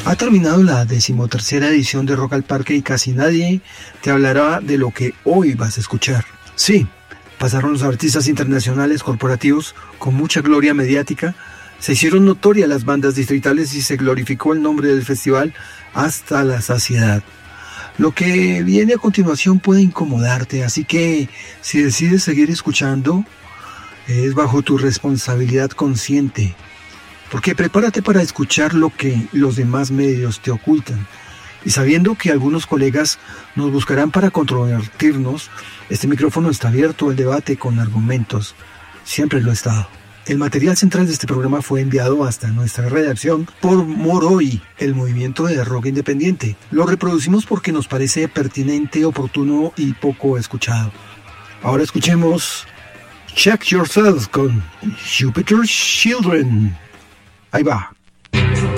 Ha terminado la 13ª edición de Rock al Parque y casi nadie te hablará de lo que hoy vas a escuchar. Sí, pasaron los artistas internacionales corporativos con mucha gloria mediática, se hicieron notorias las bandas distritales y se glorificó el nombre del festival hasta la saciedad. Lo que viene a continuación puede incomodarte, así que si decides seguir escuchando, es bajo tu responsabilidad consciente. Porque prepárate para escuchar lo que los demás medios te ocultan. Y sabiendo que algunos colegas nos buscarán para controvertirnos, este micrófono está abierto al debate con argumentos. Siempre lo ha estado. El material central de este programa fue enviado hasta nuestra redacción por Moroi, el movimiento de rock independiente. Lo reproducimos porque nos parece pertinente, oportuno y poco escuchado. Ahora escuchemos Check Yourself con Jupiter's Children. Ahí va.